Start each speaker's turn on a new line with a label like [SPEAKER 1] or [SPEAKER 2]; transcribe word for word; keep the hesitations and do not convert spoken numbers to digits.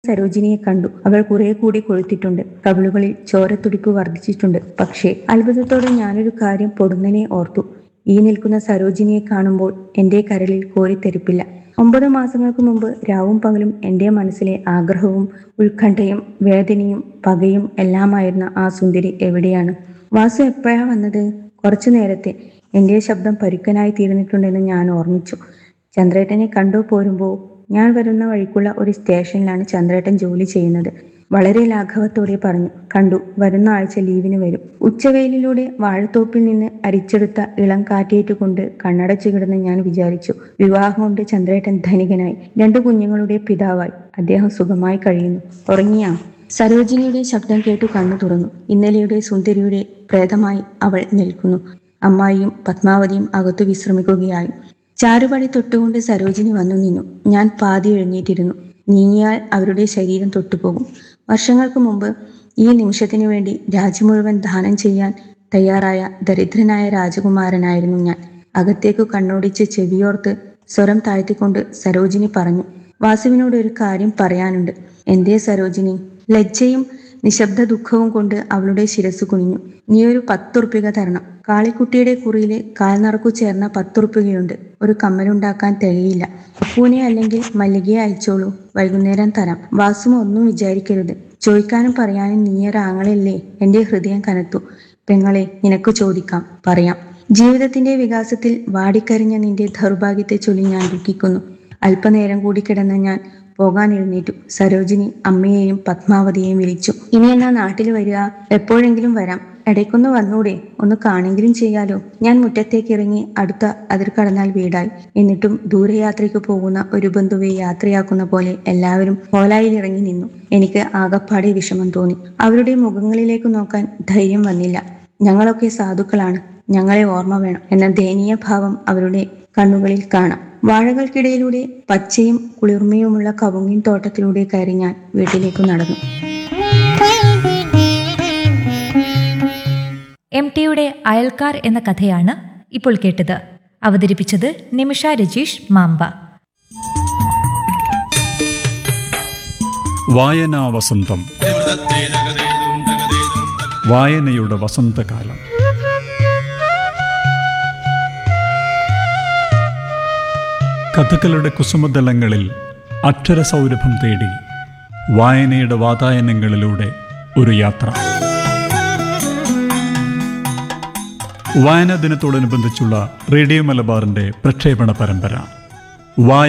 [SPEAKER 1] സരോജിനിയെ കണ്ടു. അവൾ കുറെ കൂടി കൊഴുത്തിട്ടുണ്ട്. കവിളുകളിൽ ചോരത്തുടിപ്പ് വർദ്ധിച്ചിട്ടുണ്ട്. പക്ഷേ അത്ഭുതത്തോടെ ഞാനൊരു കാര്യം പൊടുന്നനെ ഓർത്തു. ഈ നിൽക്കുന്ന സരോജിനിയെ കാണുമ്പോൾ എന്റെ കരളിൽ കോരിത്തെരിപ്പില്ല. ഒമ്പത് മാസങ്ങൾക്ക് മുമ്പ് രാവും പകലും എന്റെ മനസ്സിലെ ആഗ്രഹവും ഉത്കണ്ഠയും വേദനയും പകയും എല്ലാമായിരുന്ന ആ സുന്ദരി എവിടെയാണ്? വാസു എപ്പോഴാ വന്നത്? കുറച്ചു നേരത്തെ. എന്റെ ശബ്ദം പരുക്കനായി തീർന്നിട്ടുണ്ടെന്ന് ഞാൻ ഓർമ്മിച്ചു. ചന്ദ്രേട്ടനെ കണ്ടു പോരുമ്പോൾ ഞാൻ വരുന്ന വഴിക്കുള്ള ഒരു സ്റ്റേഷനിലാണ് ചന്ദ്രേട്ടൻ ജോലി ചെയ്യുന്നത്. വളരെ ലാഘവത്തോടെ പറഞ്ഞു. കണ്ടു. വരുന്ന ആഴ്ച ലീവിന് വരും. ഉച്ചവെയിലിലൂടെ വാഴത്തോപ്പിൽ നിന്ന് അരിച്ചെടുത്ത ഇളം കാറ്റേറ്റുകൊണ്ട് കണ്ണടച്ചു കിടന്ന് ഞാൻ വിചാരിച്ചു, വിവാഹം കൊണ്ട് ചന്ദ്രേട്ടൻ ധനികനായി. രണ്ടു കുഞ്ഞുങ്ങളുടെ പിതാവായി. അദ്ദേഹം സുഖമായി കഴിയുന്നു. ഉറങ്ങിയാ? സരോജിനിയുടെ ശബ്ദം കേട്ടു കണ്ണു തുറന്നു. ഇന്നലെയുടെ സുന്ദരിയുടെ പ്രേതമായി അവൾ നിൽക്കുന്നു. അമ്മായിയും പത്മാവതിയും അകത്തു വിശ്രമിക്കുകയായി. ചാരുപടി തൊട്ടുകൊണ്ട് സരോജിനി വന്നു നിന്നു. ഞാൻ പാതി എഴുന്നേറ്റിരുന്നു. നീങ്ങിയാൽ അവരുടെ ശരീരം തൊട്ടുപോകും. വർഷങ്ങൾക്ക് മുമ്പ് ഈ നിമിഷത്തിനു വേണ്ടി രാജ്യം മുഴുവൻ ദാനം ചെയ്യാൻ തയ്യാറായ ദരിദ്രനായ രാജകുമാരനായിരുന്നു ഞാൻ. അകത്തേക്കു കണ്ണോടിച്ച് ചെവിയോർത്ത് സ്വരം താഴ്ത്തിക്കൊണ്ട് സരോജിനി പറഞ്ഞു, വാസുവിനോട് ഒരു കാര്യം പറയാനുണ്ട്. എന്തേ സരോജിനി? ലജ്ജയും നിശബ്ദ ദുഃഖവും കൊണ്ട് അവളുടെ ശിരസ് കുനിഞ്ഞു. നീയൊരു പത്തുറുപ്പിക തരണം. കാളിക്കുട്ടിയുടെ കുറിയില് കാൽനറക്കു ചേർന്ന പത്തുറുപ്പികയുണ്ട്. ഒരു കമ്മലുണ്ടാക്കാൻ തികയില്ല. അപ്പൂനെ അല്ലെങ്കിൽ മല്ലികയെ അയച്ചോളൂ. വൈകുന്നേരം തരാം. വാസുമ ഒന്നും വിചാരിക്കരുത്. ചോദിക്കാനും പറയാനും നീയൊരാങ്ങളല്ലേ? എന്റെ ഹൃദയം കനത്തു. പെങ്ങളെ, നിനക്ക് ചോദിക്കാം, പറയാം. ജീവിതത്തിന്റെ വികാസത്തിൽ വാടിക്കരിഞ്ഞ നിന്റെ ദൗർഭാഗ്യത്തെ ചൊല്ലി ഞാൻ ദുഃഖിക്കുന്നു. അല്പനേരം കൂടി കിടന്ന ഞാൻ പോകാൻ എഴുന്നേറ്റു. സരോജിനി അമ്മയെയും പത്മാവതിയെയും വിളിച്ചു. ഇനി എന്നാ നാട്ടിൽ വരിക? എപ്പോഴെങ്കിലും വരാം. ഇടയ്ക്കൊന്ന് വന്നൂടെ? ഒന്ന് കാണെങ്കിലും ചെയ്യാലോ. ഞാൻ മുറ്റത്തേക്ക് ഇറങ്ങി. അടുത്ത അതിർ കടന്നാൽ വീടായി. എന്നിട്ടും ദൂരയാത്രയ്ക്ക് പോകുന്ന ഒരു ബന്ധുവെ യാത്രയാക്കുന്ന പോലെ എല്ലാവരും ഹോലായിൽ ഇറങ്ങി നിന്നു. എനിക്ക് ആകപ്പാടെ വിഷമം തോന്നി. അവരുടെ മുഖങ്ങളിലേക്ക് നോക്കാൻ ധൈര്യം വന്നില്ല. ഞങ്ങളൊക്കെ സാധുക്കളാണ്, ഞങ്ങളെ ഓർമ്മ വേണം എന്ന ദയനീയ ഭാവം അവരുടെ കണ്ണുകളിൽ കാണാം. വാഴകൾക്കിടയിലൂടെ പച്ചയും കുളിർമയുമുള്ള കവുങ്ങിൻ തോട്ടത്തിലൂടെ കയറി ഞാൻ വീട്ടിലേക്ക് നടന്നു.
[SPEAKER 2] എം ടിയുടെ അയൽക്കാർ എന്ന കഥയാണ് ഇപ്പോൾ കേട്ടത്. അവതരിപ്പിച്ചത് നിമിഷ രജീഷ് മാമ്പ.
[SPEAKER 3] വായനാ വസന്തം. വായനയുടെ വസന്തകാലം. കഥകളുടെ കുസുമതലങ്ങളിൽ അക്ഷരസൗരഭം തേടി വായനയുടെ വാതായനങ്ങളിലൂടെ ഒരു യാത്ര. വായനാ ദിനത്തോടനുബന്ധിച്ചുള്ള റേഡിയോ മലബാറിന്റെ പ്രക്ഷേപണ പരമ്പര വായ